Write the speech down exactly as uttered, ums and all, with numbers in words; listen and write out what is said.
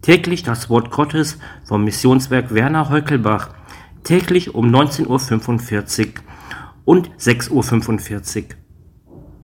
Täglich das Wort Gottes vom Missionswerk Werner Heukelbach, täglich um neunzehn Uhr fünfundvierzig und sechs Uhr fünfundvierzig.